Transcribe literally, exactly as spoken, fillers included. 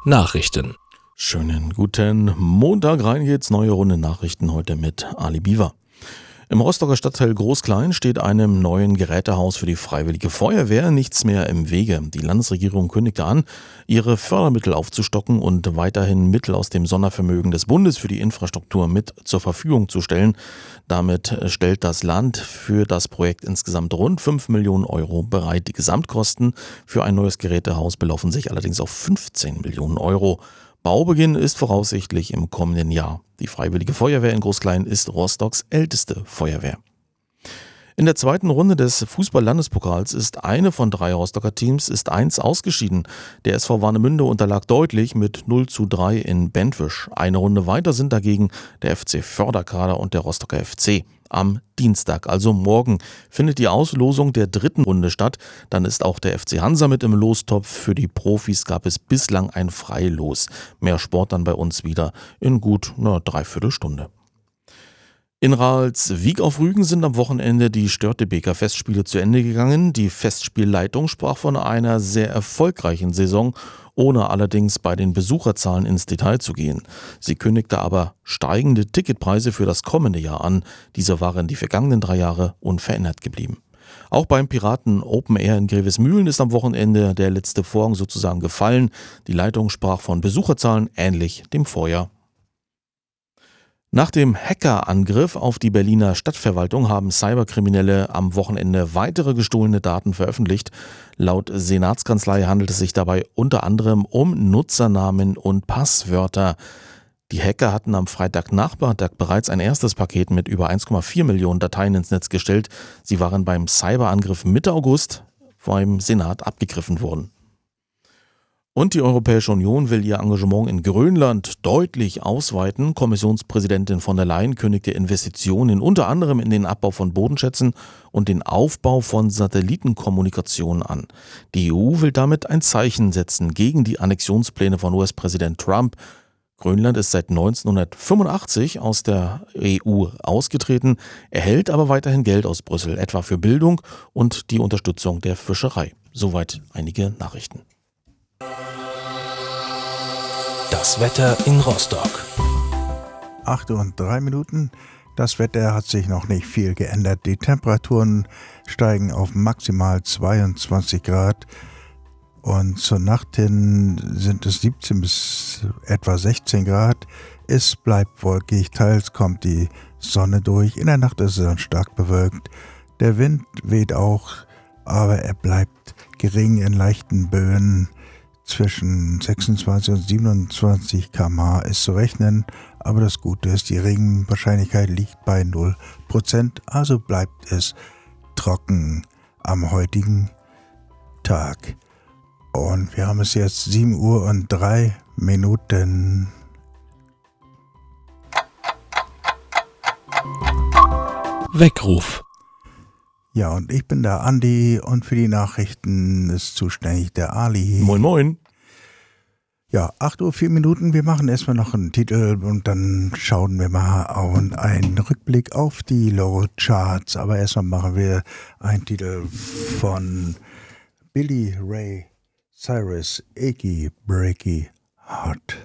Nachrichten. Schönen guten Montag, rein geht's, neue Runde Nachrichten heute mit Ali Biver. Im Rostocker Stadtteil Groß-Klein steht einem neuen Gerätehaus für die Freiwillige Feuerwehr nichts mehr im Wege. Die Landesregierung kündigte an, ihre Fördermittel aufzustocken und weiterhin Mittel aus dem Sondervermögen des Bundes für die Infrastruktur mit zur Verfügung zu stellen. Damit stellt das Land für das Projekt insgesamt rund fünf Millionen Euro bereit. Die Gesamtkosten für ein neues Gerätehaus belaufen sich allerdings auf fünfzehn Millionen Euro. Baubeginn ist voraussichtlich im kommenden Jahr. Die Freiwillige Feuerwehr in Groß-Klein ist Rostocks älteste Feuerwehr. In der zweiten Runde des Fußball-Landespokals ist eine von drei Rostocker Teams ist eins ausgeschieden. Der S V Warnemünde unterlag deutlich mit null zu drei in Bentwisch. Eine Runde weiter sind dagegen der F C Förderkader und der Rostocker F C. Am Dienstag, also morgen, findet die Auslosung der dritten Runde statt. Dann ist auch der F C Hansa mit im Lostopf. Für die Profis gab es bislang ein Freilos. Mehr Sport dann bei uns wieder in gut einer Dreiviertelstunde. In Ralswiek auf Rügen sind am Wochenende die Störtebeker Festspiele zu Ende gegangen. Die Festspielleitung sprach von einer sehr erfolgreichen Saison, ohne allerdings bei den Besucherzahlen ins Detail zu gehen. Sie kündigte aber steigende Ticketpreise für das kommende Jahr an. Diese waren die vergangenen drei Jahre unverändert geblieben. Auch beim Piraten Open Air in Grevesmühlen ist am Wochenende der letzte Vorhang sozusagen gefallen. Die Leitung sprach von Besucherzahlen ähnlich dem Vorjahr. Nach dem Hackerangriff auf die Berliner Stadtverwaltung haben Cyberkriminelle am Wochenende weitere gestohlene Daten veröffentlicht. Laut Senatskanzlei handelt es sich dabei unter anderem um Nutzernamen und Passwörter. Die Hacker hatten am Freitagnachmittag bereits ein erstes Paket mit über eins Komma vier Millionen Dateien ins Netz gestellt. Sie waren beim Cyberangriff Mitte August beim Senat abgegriffen worden. Und die Europäische Union will ihr Engagement in Grönland deutlich ausweiten. Kommissionspräsidentin von der Leyen kündigte Investitionen unter anderem in den Abbau von Bodenschätzen und den Aufbau von Satellitenkommunikation an. Die E U will damit ein Zeichen setzen gegen die Annexionspläne von U S-Präsident Trump. Grönland ist seit neunzehnhundertfünfundachtzig aus der E U ausgetreten, erhält aber weiterhin Geld aus Brüssel, etwa für Bildung und die Unterstützung der Fischerei. Soweit einige Nachrichten. Das Wetter in Rostock. acht Uhr und drei Minuten. Das Wetter hat sich noch nicht viel geändert. Die Temperaturen steigen auf maximal zweiundzwanzig Grad. Und zur Nacht hin sind es siebzehn bis etwa sechzehn Grad. Es bleibt wolkig, teils kommt die Sonne durch. In der Nacht ist es dann stark bewölkt. Der Wind weht auch, aber er bleibt gering in leichten Böen. Zwischen sechsundzwanzig und siebenundzwanzig Kilometer pro Stunde ist zu rechnen, aber das Gute ist, die Regenwahrscheinlichkeit liegt bei null Prozent, also bleibt es trocken am heutigen Tag. Und wir haben es jetzt sieben Uhr und drei Minuten. Weckruf. Ja, und ich bin der Andi und für die Nachrichten ist zuständig der Ali. Moin moin. Ja, acht Uhr vier Minuten. Wir machen erstmal noch einen Titel und dann schauen wir mal auf einen Rückblick auf die Low-Charts. Aber erstmal machen wir einen Titel von Billy Ray Cyrus, Achy Breaky Heart.